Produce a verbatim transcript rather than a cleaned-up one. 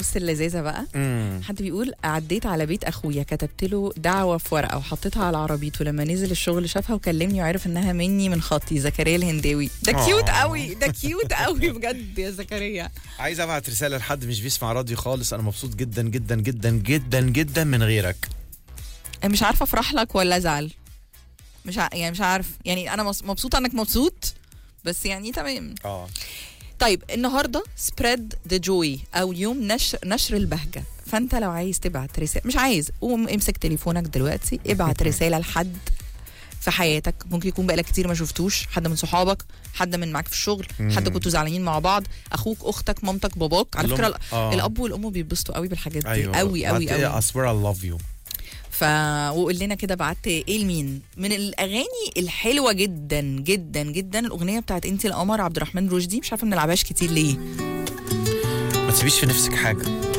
بص اللذاذه بقى. مم. حد بيقول عديت على بيت اخويا، كتبت له دعوه في ورقه وحطيتها على عربيته، لما نزل الشغل شافها وكلمني وعرف انها مني من خطي. زكريا الهنداوي. ده كيوت آه. قوي، ده كيوت قوي بجد يا زكريا. عايز ابعت رساله لحد مش بيسمع راديو خالص، انا مبسوط جدا جدا جدا جدا جدا من غيرك. مش عارفه افرح لك ولا ازعل، مش ع... يعني مش عارف، يعني انا مص- مبسوطه انك مبسوط، بس يعني تمام. اه طيب النهارده سبريد ذا جوي او يوم نشر نشر البهجه، فانت لو عايز تبعت رساله، مش عايز، قوم امسك تليفونك دلوقتي ابعت رساله لحد في حياتك، ممكن يكون بقالك كتير ما شفتوش، حد من صحابك، حد من معاك في الشغل، حد كنتوا زعلانين مع بعض، اخوك، اختك، مامتك، باباك. على فكره آه. الاب والام بيتبسطوا قوي بالحاجات دي. ايوه قوي قوي قوي. I swear I love you. ف وقول لنا كده بعت ايه لمين من الاغاني الحلوه جدا جدا جدا. الاغنيه بتاعت انتي القمر عبد الرحمن رشدي، مش عارفه ما بنلعبهاش كتير ليه. ما تسيبيش في نفسك حاجه.